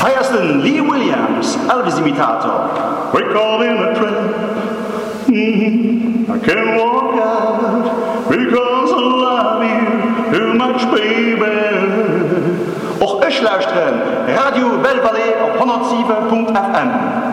Heiersten Lee Williams, Elvis-Imitator. We call him a tramp. I can't walk out because I love you too much, baby. Och ich luisteren Radio Belle Vallée op 107.fm.